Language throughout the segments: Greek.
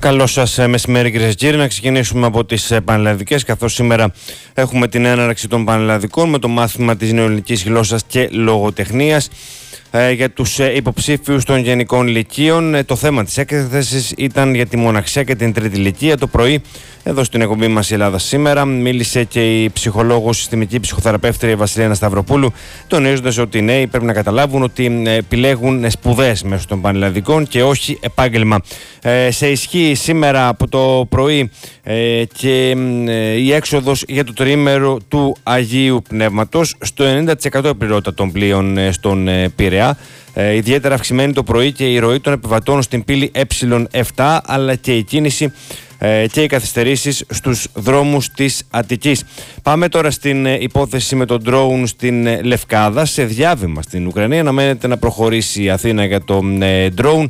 Καλό σας μεσημέρι, κυρίες και κύριοι. Να ξεκινήσουμε από τις πανελλαδικές, καθώς σήμερα έχουμε την έναρξη των πανελλαδικών με το μάθημα της νεοελληνικής γλώσσας και λογοτεχνίας για τους υποψήφιους των γενικών λυκείων. Το θέμα της έκθεσης ήταν για τη μοναξιά και την τρίτη λυκεία. Το πρωί, εδώ στην εκπομπή μας η Ελλάδα σήμερα, μίλησε και η ψυχολόγος, συστημική ψυχοθεραπεύτρια Βασιλένα Σταυροπούλου, τονίζοντας ότι οι νέοι πρέπει να καταλάβουν ότι επιλέγουν σπουδές μέσω των πανελλαδικών και όχι επάγγελμα. Σε ισχύ σήμερα από το πρωί και η έξοδος για το τριήμερο του Αγίου Πνεύματος στο 90% επιρρότητα των πλοίων στον Πειραιά. Ιδιαίτερα αυξημένη το πρωί και η ροή των επιβατών στην πύλη Ε7, αλλά και η κίνηση και οι καθυστερήσεις στους δρόμους της Αττικής. Πάμε τώρα στην υπόθεση με τον drone στην Λευκάδα. Σε διάβημα στην Ουκρανία αναμένεται να προχωρήσει η Αθήνα για το drone.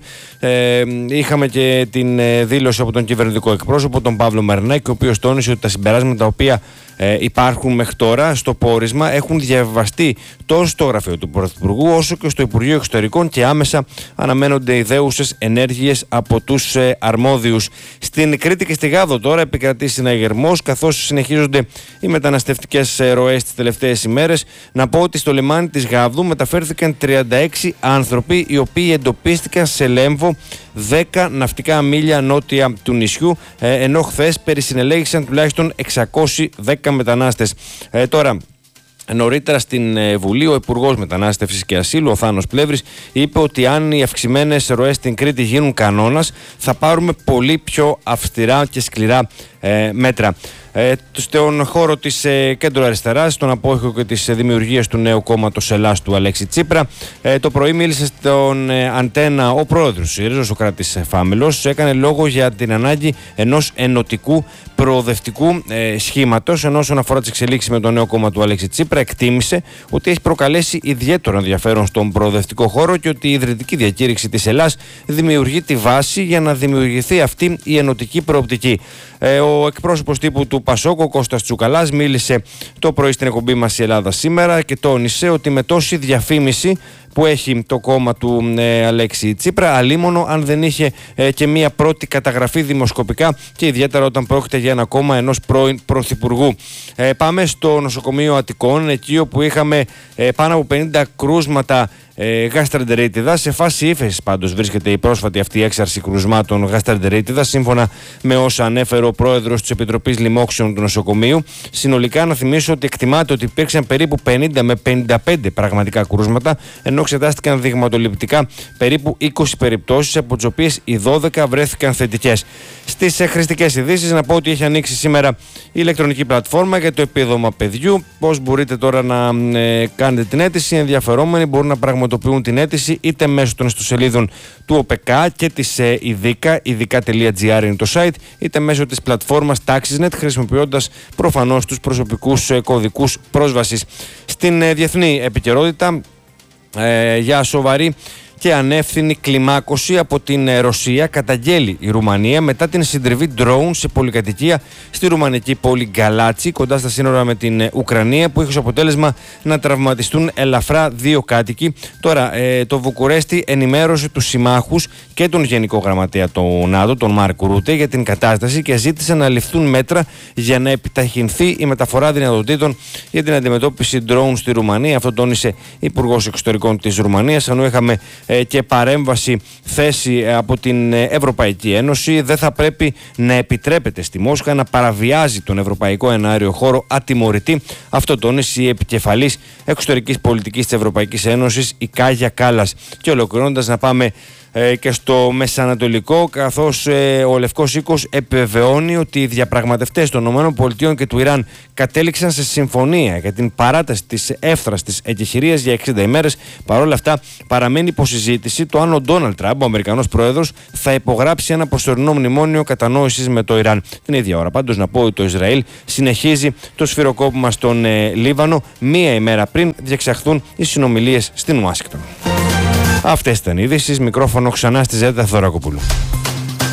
Είχαμε και την δήλωση από τον κυβερνητικό εκπρόσωπο, τον Παύλο Μαρινάκη, ο οποίος τόνισε ότι τα συμπεράσματα τα οποία υπάρχουν μέχρι τώρα στο πόρισμα έχουν διαβαστεί τόσο στο γραφείο του Πρωθυπουργού όσο και στο Υπουργείο Εξωτερικών και άμεσα αναμένονται ιδέουσες ενέργειες από τους αρμόδιους. Στην Κρήτη και στη Γάδο τώρα επικρατεί συναγερμός, καθώς συνεχίζονται οι μεταναστευτικές ροές τις τελευταίες ημέρες. Να πω ότι στο λιμάνι της Γάδου μεταφέρθηκαν 36 άνθρωποι, οι οποίοι εντοπίστηκαν σε Λέμβο, 10 ναυτικά μίλια νότια του νησιού, ενώ χθες περισυνελέγησαν τουλάχιστον 610 μετανάστες. Τώρα, νωρίτερα στην Βουλή, ο Υπουργός Μετανάστευσης και Ασύλου, ο Θάνος Πλεύρης, είπε ότι αν οι αυξημένες ροές στην Κρήτη γίνουν κανόνας, θα πάρουμε πολύ πιο αυστηρά και σκληρά μέτρα. Στον χώρο της κέντρο αριστεράς, στον απόϊχο και της δημιουργίας του νέου κόμματος Ελλάς του Αλέξη Τσίπρα, το πρωί μίλησε στον Αντένα ο πρόεδρος ΣΥΡΙΖΑ, ο Σωκράτης Φάμελος. Έκανε λόγο για την ανάγκη ενός ενωτικού προοδευτικού σχήματος, ενώ όσον αφορά τις εξελίξεις με το νέο κόμμα του Αλέξη Τσίπρα, εκτίμησε ότι έχει προκαλέσει ιδιαίτερο ενδιαφέρον στον προοδευτικό χώρο και ότι η ιδρυτική διακήρυξη της Ελλάς δημιουργεί τη βάση για να δημιουργηθεί αυτή η ενωτική προοπτική. Ο εκπρόσωπος τύπου του Πασόκ, ο Κώστας Τσουκαλάς, μίλησε το πρωί στην εκπομπή μας η Ελλάδα σήμερα και τόνισε ότι με τόση διαφήμιση που έχει το κόμμα του Αλέξη Τσίπρα, αλίμονο αν δεν είχε και μία πρώτη καταγραφή δημοσκοπικά και ιδιαίτερα όταν πρόκειται για ένα κόμμα ενός πρώην πρωθυπουργού. Πάμε στο νοσοκομείο Αττικών, εκεί όπου είχαμε πάνω από 50 κρούσματα γαστρεντερίτιδα. Σε φάση ύφεσης πάντως βρίσκεται η πρόσφατη αυτή έξαρση κρουσμάτων γαστρεντερίτιδα, σύμφωνα με όσα ανέφερε ο πρόεδρος της Επιτροπής Λοιμόξεων του νοσοκομείου. Συνολικά, να θυμίσω ότι εκτιμάται ότι υπήρξαν περίπου 50 με 55 πραγματικά κρούσματα, ενώ εξετάστηκαν δειγματοληπτικά περίπου 20 περιπτώσεις, από τις οποίες οι 12 βρέθηκαν θετικές. Στις χρηστικές ειδήσεις, να πω ότι έχει ανοίξει σήμερα η ηλεκτρονική πλατφόρμα για το επίδομα παιδιού. Πώς μπορείτε τώρα να κάνετε την αίτηση? Οι ενδιαφερόμενοι μπορούν να πραγματοποιούν την αίτηση είτε μέσω των ιστοσελίδων του ΟΠΕΚΑ και της ειδικά, ειδικά.gr είναι το site, είτε μέσω της πλατφόρμας TaxisNet, χρησιμοποιώντας προφανώς τους προσωπικούς κωδικούς πρόσβασης. Στην διεθνή επικαιρότητα, για σοβαρή και ανεύθυνη κλιμάκωση από την Ρωσία καταγγέλει η Ρουμανία μετά την συντριβή drone σε πολυκατοικία στη ρουμανική πόλη Γκαλάτσι, κοντά στα σύνορα με την Ουκρανία, που είχε ως αποτέλεσμα να τραυματιστούν ελαφρά 2 κάτοικοι. Τώρα, το Βουκουρέστι ενημέρωσε τους συμμάχους και τον Γενικό Γραμματέα του ΝΑΤΟ, τον Μάρκ Ρούτε, για την κατάσταση και ζήτησε να ληφθούν μέτρα για να επιταχυνθεί η μεταφορά δυνατοτήτων για την αντιμετώπιση drone στη Ρουμανία. Αυτό τόνισε Υπουργός Εξωτερικών της Ρουμανίας, ενώ είχαμε και παρέμβαση θέση από την Ευρωπαϊκή Ένωση. Δεν θα πρέπει να επιτρέπεται στη Μόσχα να παραβιάζει τον ευρωπαϊκό εναέριο χώρο ατιμωρητή. Αυτό τόνισε η επικεφαλής εξωτερικής πολιτικής της Ευρωπαϊκής Ένωσης, η Κάγια Κάλλας. Και ολοκληρώνοντας, να πάμε και στο Μεσανατολικό, καθώς ο Λευκός Οίκος επιβεβαιώνει ότι οι διαπραγματευτές των ΗΠΑ και του Ιράν κατέληξαν σε συμφωνία για την παράταση της εύθραστης εκεχηρίας για 60 ημέρες. Παρ' όλα αυτά, παραμένει υποσυζήτηση το αν ο Ντόναλντ Τραμπ, ο Αμερικανός πρόεδρος, θα υπογράψει ένα προσωρινό μνημόνιο κατανόησης με το Ιράν. Την ίδια ώρα, πάντως, να πω ότι το Ισραήλ συνεχίζει το σφυροκόπημα στον Λίβανο, μία ημέρα πριν διεξαχθούν οι συνομιλίες στην Ουάσιγκτον. Αυτές ήταν οι ειδήσεις. Μικρόφωνο ξανά στη Ζέτα Θωρακοπούλου.